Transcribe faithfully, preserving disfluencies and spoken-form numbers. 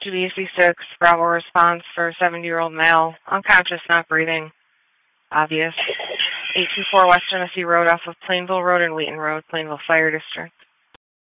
to B C six, Bravo response for a seventy-year-old male, unconscious, not breathing. Obvious. eight two four West Genesee Road off of Plainville Road and Wheaton Road, Plainville Fire District.